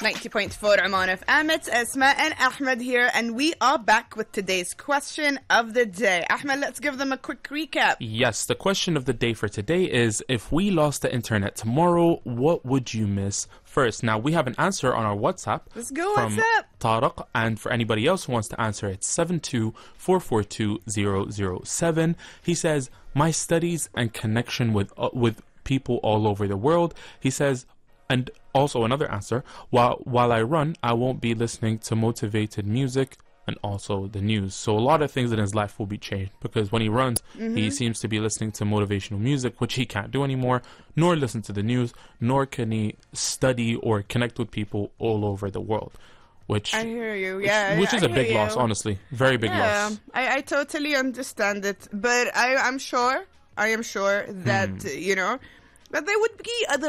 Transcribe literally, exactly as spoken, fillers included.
ninety point four Oman F M. It's Esma and Ahmed here, and we are back with today's question of the day. Ahmed, let's give them a quick recap. Yes, the question of the day for today is, if we lost the internet tomorrow, what would you miss first? Now, we have an answer on our WhatsApp. Let's go, from WhatsApp. Tariq, and for anybody else who wants to answer, it's seven two four four two zero zero seven. He says, my studies and connection with uh, with people all over the world. He says, and also another answer, while while I run, I won't be listening to motivated music and also the news. So a lot of things in his life will be changed, because when he runs, mm-hmm. he seems to be listening to motivational music, which he can't do anymore, nor listen to the news, nor can he study or connect with people all over the world. Which I hear you, yeah. Which, which is I a big you. loss, honestly. Very big yeah, loss. I, I totally understand it. But I, I'm sure, I am sure that, hmm. you know, that there would be other